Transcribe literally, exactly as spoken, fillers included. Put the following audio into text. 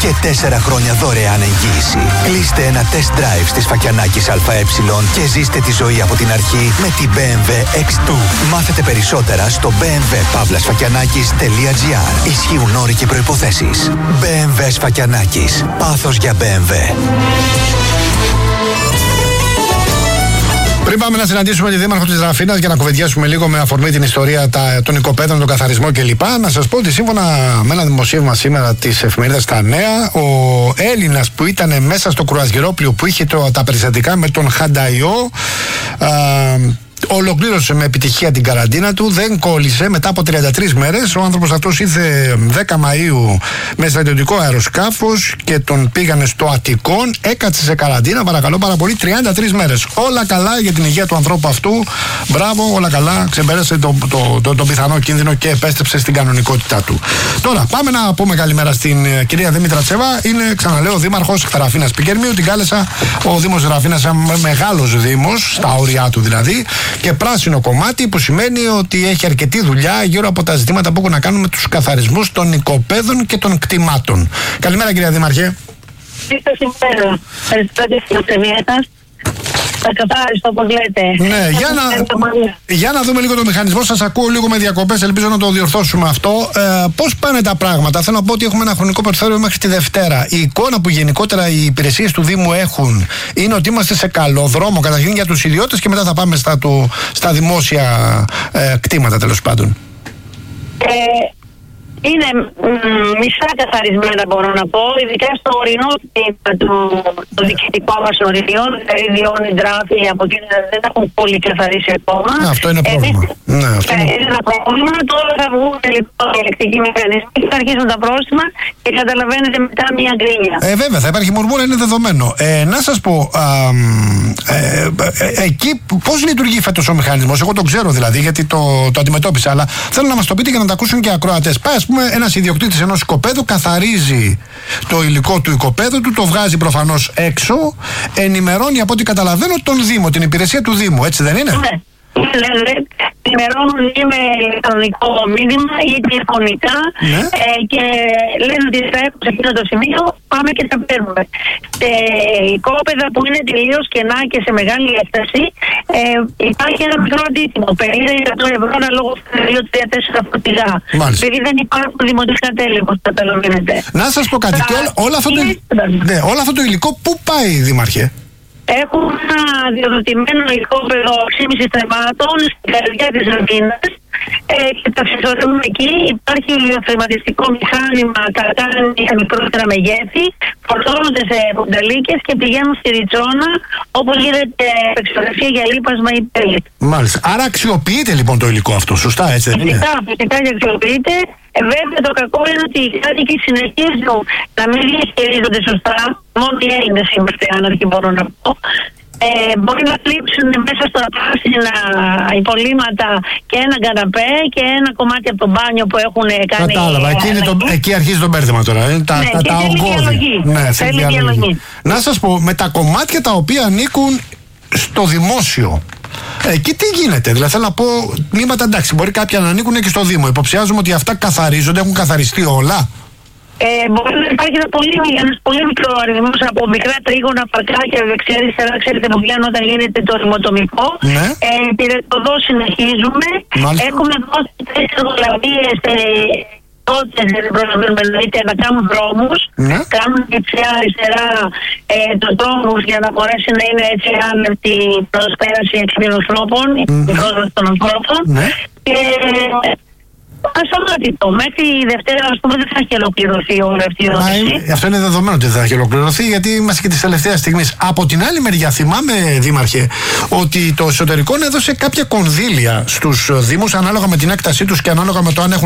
και τέσσερα χρόνια δωρεάν εγγύηση. Κλείστε ένα test drive στη Σφακιανάκης ΑΕ και ζήστε τη ζωή από την αρχή με την μπι εμ ντάμπλιου εξ δύο. Μάθετε περισσότερα στο μπι εμ ντάμπλιου παύλα σφακιανάκης τελεία τζι άρ. Ισχύουν όροι και προϋποθέσεις. μπι εμ ντάμπλιου Σφακιανάκης. Πάθος για μπι εμ ντάμπλιου. Πριν πάμε να συναντήσουμε τη Δήμαρχο της Ραφίνας για να κουβεντιάσουμε λίγο με αφορμή την ιστορία τα, των οικοπαίδων, τον καθαρισμό κλπ. Να σας πω ότι σύμφωνα με ένα δημοσίευμα σήμερα της εφημερίδας Τα Νέα, ο Έλληνας που ήταν μέσα στο κρουαζιερόπλοιο που είχε το, τα περιστατικά με τον Χανταϊό, α, ολοκλήρωσε με επιτυχία την καραντίνα του, δεν κόλλησε μετά από τριάντα τρεις μέρες. Ο άνθρωπος αυτός ήρθε δέκα Μαΐου με στρατιωτικό αεροσκάφος και τον πήγανε στο Αττικόν, έκατσε σε καραντίνα, παρακαλώ πάρα πολύ, τριάντα τρεις μέρες. Όλα καλά για την υγεία του ανθρώπου αυτού. Μπράβο, όλα καλά. Ξεπέρασε τον το, το, το πιθανό κίνδυνο και επέστρεψε στην κανονικότητά του. Τώρα, πάμε να πούμε καλημέρα στην ε, κυρία Δήμητρα Τσέβα. Είναι, ξαναλέω, δήμαρχος Ραφίνας Πικερμείου. Την κάλεσα ο Δήμος Ραφίνας, μεγάλος δήμος, στα όρια του δηλαδή, και πράσινο κομμάτι, που σημαίνει ότι έχει αρκετή δουλειά γύρω από τα ζητήματα που έχουν να κάνουν με τους καθαρισμούς των οικοπαίδων και των κτημάτων. Καλημέρα, κυρία Δήμαρχε. Καλημέρα. Ευχαριστώ την ευκαιρία σας. Ακαθάριστο, όπως λέτε. Ναι, για να, για να δούμε λίγο το μηχανισμό. Σας ακούω λίγο με διακοπές, ελπίζω να το διορθώσουμε αυτό. Ε, πώς πάνε τα πράγματα? Θέλω να πω ότι έχουμε ένα χρονικό περιθώριο μέχρι τη Δευτέρα. Η εικόνα που γενικότερα οι υπηρεσίες του Δήμου έχουν είναι ότι είμαστε σε καλό δρόμο, καταρχήν για τους ιδιώτες, και μετά θα πάμε στα, του, στα δημόσια ε, κτήματα, τέλος πάντων. Ε, Είναι μ, μισά καθαρισμένα, μπορώ να πω, ειδικά στο ορεινό τμήμα του, το διοικητικό μας ορεινό, δηλαδή Διόνι, Ντράφη, από εκεί δεν έχουν πολύ καθαρίσει ακόμα. Α, αυτό είναι πρόβλημα. Εμείς, ναι, αυτό είναι... είναι ένα πρόβλημα. Τώρα θα βγουν λοιπόν οι ελεκτικοί μηχανισμοί και θα αρχίσουν τα πρόστιμα και καταλαβαίνετε μετά μια γκρίνια. Ε, βέβαια, θα υπάρχει μουρμούρα, είναι δεδομένο. Ε, να σας πω, α, ε, ε, ε, εκεί πώς λειτουργεί φέτος ο μηχανισμός? Εγώ το ξέρω δηλαδή, γιατί το, το αντιμετώπισα, αλλά θέλω να μας το πείτε για να τα ακούσουν και οι ακροατές. Πάει, ας πούμε, ένας ιδιοκτήτης ενός οικοπαίδου, καθαρίζει το υλικό του οικοπαίδου του, το βγάζει προφανώς έξω, ενημερώνει από ό,τι καταλαβαίνω τον Δήμο, την υπηρεσία του Δήμου, έτσι δεν είναι? Ναι. Ενημερώνουν ή με ηλεκτρονικό μήνυμα ή τηλεφωνικά, ναι. ε, και λένε ότι θα έχουν σε εκείνο το σημείο, πάμε και τα παίρνουμε. Σε οικόπεδα που είναι τελείως κενά και σε μεγάλη έκταση, ε, υπάρχει ένα μικρό αντίτιμο, πενήντα ευρώ αναλόγω δύο τρία τέσσερα φορτηγά. Επειδή δεν υπάρχουν δημοτικά τέλη, όπως καταλαβαίνετε. Να σας πω κάτι, και όλα, όλα, αυτό το, ναι, όλο αυτό το υλικό πού πάει, Δήμαρχε? Έχουν ένα διοδοτημένο οικόπεδο έξι κόμμα πέντε θεμάτων στην καρδιά της Ραφίνας, ε, και τα ξεσορεύουν εκεί. Υπάρχει θεματιστικό μηχάνημα, κατάλληλα για μικρότερα μεγέθη, φορτώνονται σε πονταλίκες και πηγαίνουν στη Ριτσόνα, όπου γίνεται εξορρεσία για λίπασμα ή πέλετ. Μάλιστα. Άρα αξιοποιείται λοιπόν το υλικό αυτό, σωστά, έτσι δεν είναι? Φυσικά, φυσικά και αξιοποιείται. Ε, βέβαια, το κακό είναι ότι οι κάτοικοι συνεχίζουν να μην διαχειρίζονται σωστά. Μόνο οι Έλληνες είμαστε άναρχοι, μπορώ να πω. Ε, μπορεί να κλείψουν μέσα στα πράσινα υπολείμματα και ένα καναπέ και ένα κομμάτι από το μπάνιο που έχουν κάνει. Κατάλαβα. Εκεί, είναι το, εκεί αρχίζει το μπέρδεμα τώρα. Ε, τα, ναι, τα, και τα θέλει διαλογή. Ναι, θέλει διαλογή. διαλογή. Να σας πω, με τα κομμάτια τα οποία ανήκουν στο δημόσιο, εκεί τι γίνεται? Δηλαδή, θέλω να πω, τμήματα, εντάξει, μπορεί κάποια να ανήκουν και στο Δήμο. Υποψιάζομαι ότι αυτά καθαρίζονται, έχουν καθαριστεί όλα. Ε, μπορεί να υπάρχει ένα πολύ, ένας πολύ μικρό αριθμό από μικρά τρίγωνα, παρκάκια, δεξιά-αριστερά. Ξέρετε που βγαίνουν όταν γίνεται το ρημοτομικό. Ναι. Ε, εδώ συνεχίζουμε. Μάλιστα. Έχουμε δώσει τρεις εργολαβίες ε, τότε δεν προλαβαίνουμε να κάνουν δρόμους. Ναι. Κάνουν δεξιά-αριστερά ε, τους δρόμους για να μπορέσει να είναι έτσι άνετη η προσπέραση εξ ανθρώπων, mm-hmm. η πρόσβαση των ανθρώπων. Ναι. Και, ασφαλότιτο. Μέχρι η Δευτέρα, ας πούμε, δεν θα έχει ολοκληρωθεί όλη αυτή η δόση. Αυτό είναι δεδομένο ότι δεν θα έχει ολοκληρωθεί, γιατί είμαστε και τη τελευταία στιγμή. Από την άλλη μεριά, θυμάμαι, Δήμαρχε, ότι το εσωτερικό έδωσε κάποια κονδύλια στους Δήμους ανάλογα με την έκτασή τους και ανάλογα με το αν έχουν